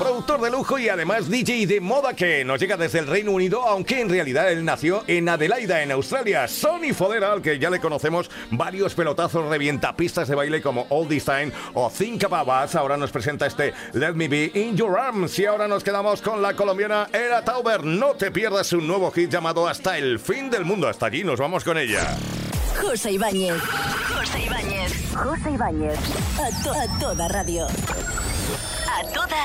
productor de lujo y además DJ de moda que nos llega desde el Reino Unido, aunque en realidad él nació en Adelaida, en Australia. Sonny Fodera, al que ya le conocemos varios pelotazos revientapistas de baile como All This Time o Think About Us. Ahora nos presenta este Let Me Be In Your Arms. Y ahora nos quedamos con la colombiana Era Tauber. No te pierdas un nuevo hit llamado Hasta el Fin del Mundo. Hasta allí nos vamos con ella. José Ibáñez. José Ibáñez. José Ibáñez. A toda radio. A toda